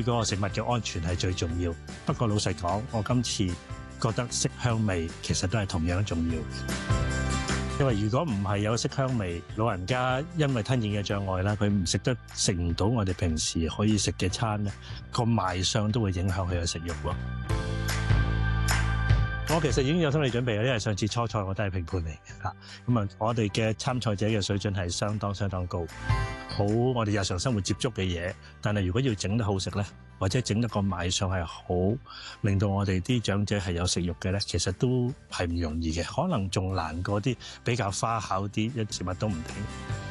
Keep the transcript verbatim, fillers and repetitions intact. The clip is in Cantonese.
嗰個食物嘅安全係最重要。不過老實講，我今次覺得色香味其實都係同樣重要。因為如果唔係有色香味，老人家因為吞嚥嘅障礙啦，佢唔食得食唔到我哋平時可以食嘅餐咧，個賣相都會影響佢嘅食慾喎。我其實已經有心理準備啦，因為上次初賽我都係評判嚟嘅嚇。咁啊，我哋嘅參賽者嘅水準係相當相當高，好我哋日常生活接觸嘅嘢。但係如果要整得好食咧，或者整得個賣相係好，令到我哋啲長者係有食慾嘅咧，其實都係唔容易嘅，可能仲難過啲比較花巧啲一食物都唔定。